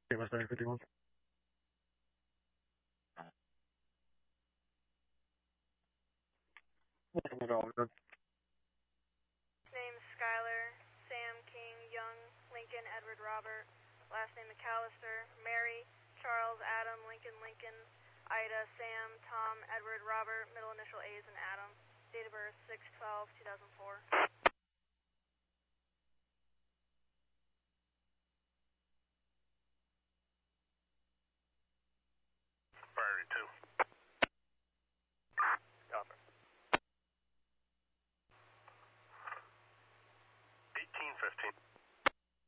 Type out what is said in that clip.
West 51. Name Skylar, Sam King, Young, Lincoln, Edward Robert. Last name McAllister, Mary, Charles, Adam, Lincoln, Lincoln, Ida, Sam, Tom, Edward, Robert. Middle initial A is an Adam. Date of birth 6/12/2004.